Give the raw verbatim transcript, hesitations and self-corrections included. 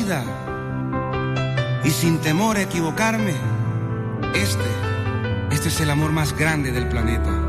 vida y sin temor a equivocarme, este, este es el amor más grande del planeta.